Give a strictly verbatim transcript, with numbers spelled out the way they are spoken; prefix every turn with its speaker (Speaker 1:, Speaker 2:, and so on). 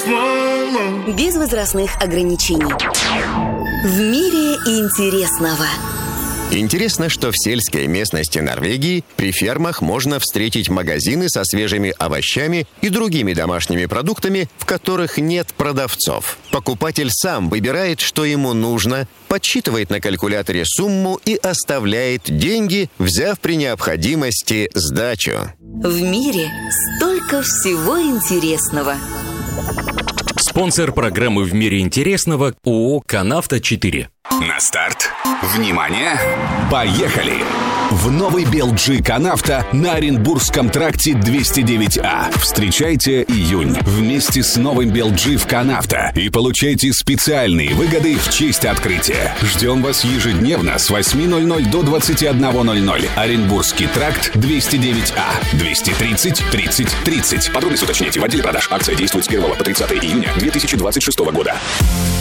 Speaker 1: Без возрастных ограничений. В мире интересного.
Speaker 2: Интересно, что в сельской местности Норвегии при фермах можно встретить магазины со свежими овощами и другими домашними продуктами, в которых нет продавцов. Покупатель сам выбирает, что ему нужно, подсчитывает на калькуляторе сумму и оставляет деньги, взяв при необходимости сдачу.
Speaker 1: В мире столько всего интересного.
Speaker 3: Спонсор программы «В мире интересного» ООО «Канавто четыре».
Speaker 4: На старт. Внимание! Поехали! В новый би эл джи «Канавто» на Оренбургском тракте двести девять А. Встречайте июнь вместе с новым би эл джи в «Канавто» и получайте специальные выгоды в честь открытия. Ждем вас ежедневно с восьми ноль-ноль до двадцати одного ноль-ноль. Оренбургский тракт двести девять А. двести тридцать тридцать тридцать. Подробности уточняйте в отделе продаж. Акция действует с первого по тридцатое июня две тысячи двадцать шестого года.